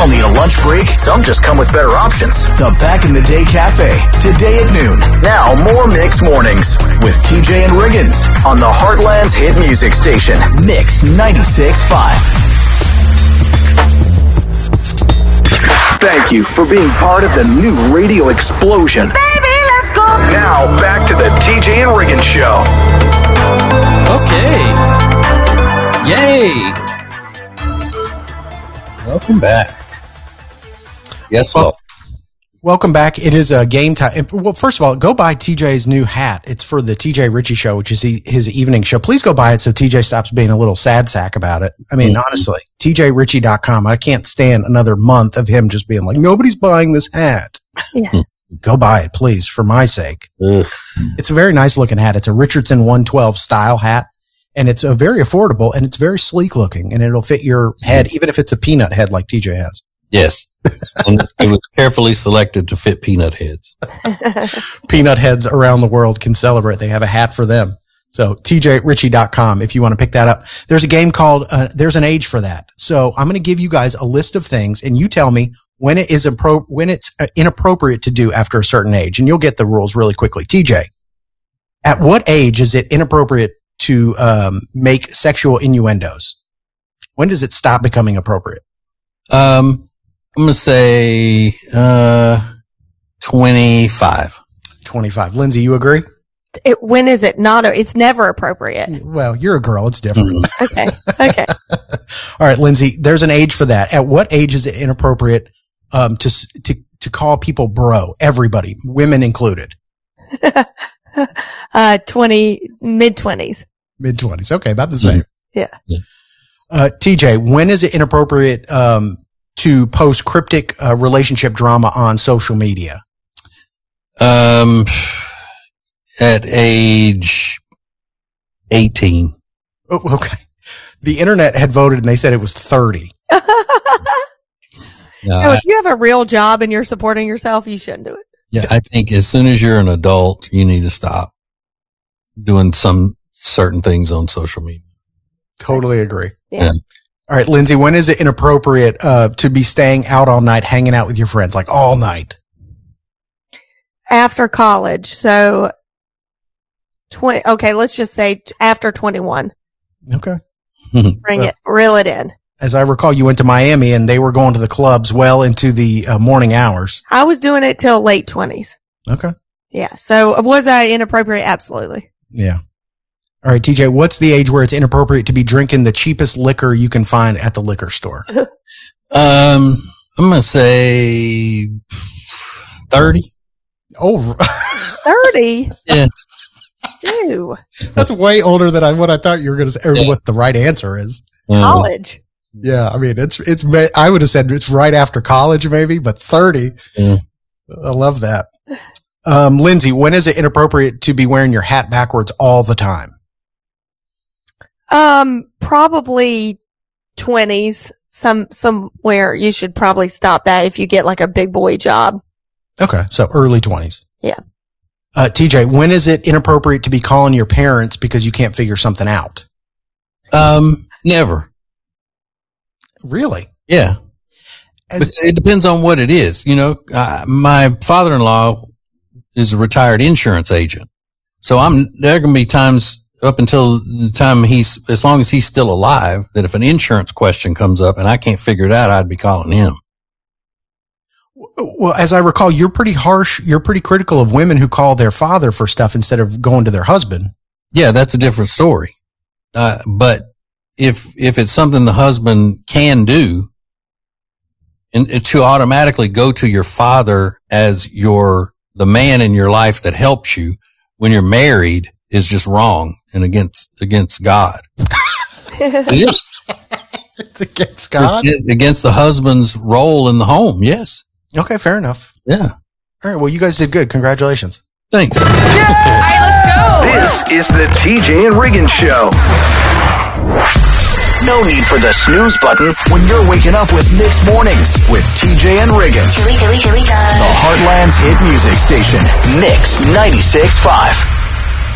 all need a lunch break. Some just come with better options. The Back in the Day Cafe, today at noon. Now, more Mix Mornings with TJ and Riggins on the Heartland's hit music station, Mix 96.5. Thank you for being part of the new radio explosion. Baby, let's go. Now, back to the TJ and Riggins Show. Okay. Yay. Welcome back. Yes, well. Welcome back. It is a game time. Well, first of all, go buy TJ's new hat. It's for the TJ Ritchie Show, which is his evening show. Please go buy it so TJ stops being a little sad sack about it. I mean, honestly, TJRitchie.com. I can't stand another month of him just being like, nobody's buying this hat. Yeah. Go buy it, please, for my sake. Ugh. It's a very nice looking hat. It's a Richardson 112 style hat, and it's a very affordable, and it's very sleek looking, and it'll fit your head, even if it's a peanut head like TJ has. Yes. And it was carefully selected to fit peanut heads. Peanut heads around the world can celebrate. They have a hat for them. So TJRitchie.com if you want to pick that up. There's a game called There's an Age for That. So I'm going to give you guys a list of things, and you tell me when it is when it's inappropriate to do after a certain age, and you'll get the rules really quickly. TJ, at what age is it inappropriate to make sexual innuendos? When does it stop becoming appropriate? I'm going to say 25. 25. Lindsay, you agree? When is it not? It's never appropriate. Well, you're a girl. It's different. Okay. All right, Lindsay, there's an age for that. At what age is it inappropriate to call people bro? Everybody, women included. mid-20s. Mid-20s. Okay, about the same. Yeah. TJ, when is it inappropriate to post cryptic relationship drama on social media? At age 18. Oh, okay. The internet had voted and they said it was 30. If you have a real job and you're supporting yourself, you shouldn't do it. Yeah, I think as soon as you're an adult, you need to stop doing some certain things on social media. Totally agree. Yeah. All right, Lindsay, when is it inappropriate to be staying out all night, hanging out with your friends, like all night? After college. So, let's just say after 21. Okay. Reel it in. As I recall, you went to Miami and they were going to the clubs well into the morning hours. I was doing it till late 20s. Okay. Yeah. So was I inappropriate? Absolutely. Yeah. All right, TJ, what's the age where it's inappropriate to be drinking the cheapest liquor you can find at the liquor store? I'm going to say 30. Oh, 30? Yeah. Ew. That's way older than what I thought you were going to say, or what the right answer is. College. Yeah, I mean, it's. I would have said it's right after college, maybe, but 30. Yeah. I love that. Lindsay, when is it inappropriate to be wearing your hat backwards all the time? Probably 20s. Somewhere you should probably stop that if you get like a big boy job. Okay, so early 20s. Yeah. TJ, when is it inappropriate to be calling your parents because you can't figure something out? Never. Really? Yeah. But it depends on what it is. You know, my father-in-law is a retired insurance agent. So there are going to be times up until the time as long as he's still alive, that if an insurance question comes up and I can't figure it out, I'd be calling him. Well, as I recall, you're pretty harsh. You're pretty critical of women who call their father for stuff instead of going to their husband. Yeah, that's a different story. But if it's something the husband can do, and to automatically go to your father as the man in your life that helps you when you're married is just wrong and against God. It is. It's against God? It's against the husband's role in the home, yes. Okay, fair enough. Yeah. All right, well, you guys did good. Congratulations. Thanks. All right, let's go. This is the TJ and Riggins Show. No need for the snooze button when you're waking up with Mix Mornings with TJ and Riggins. Here we go. The Heartland's hit music station, Mix 96.5.